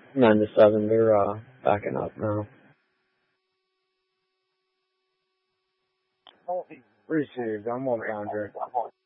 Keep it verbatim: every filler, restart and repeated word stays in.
Nine to seven. They're uh backing up now. Received. I'm one pounder.